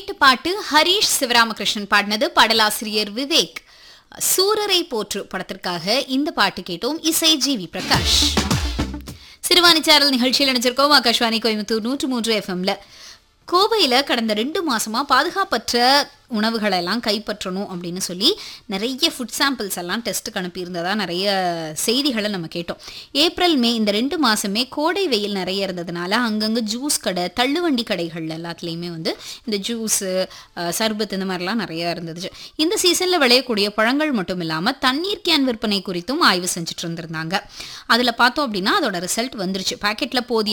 கேட்டு பாட்டு ஹரீஷ் சிவராமகிருஷ்ணன் பாடினது. பாடலாசிரியர் விவேக். சூரரை போற்று படத்திற்காக இந்த பாட்டு கேட்டோம். இசை ஜி.வி. பிரகாஷ். சிறுவாணி சேனல் நிகழ்ச்சியில் நினைச்சிருக்கோம். ஆகாஷ்வாணி கோயம்புத்தூர் 103 FM. கோவையில் கடந்த 2 மாசமா பாதுகாப்பற்ற உணவுகளை எல்லாம் கைப்பற்றணும் அப்படின்னு சொல்லி நிறைய ஃபுட் சாம்பிள்ஸ் எல்லாம் டெஸ்ட்டுக்கு அனுப்பியிருந்ததா நிறைய செய்திகளை நம்ம கேட்டோம். ஏப்ரல் மே இந்த 2 மாசமே கோடை வெயில் நிறைய இருந்ததுனால அங்கங்கே ஜூஸ் கடை, தள்ளுவண்டி கடைகள் எல்லாத்துலேயுமே இந்த ஜூஸு, சர்பத் இந்த மாதிரிலாம் நிறையா இருந்துச்சு. இந்த சீசனில் விளையக்கூடிய பழங்கள் மட்டும் இல்லாமல் தண்ணீர் கேன் விற்பனை குறித்தும் ஆய்வு செஞ்சுட்டு இருந்திருந்தாங்க. அதில் பார்த்தோம் அப்படின்னா அதோட ரிசல்ட் வந்துருச்சு. பாக்கெட்டில் போதிய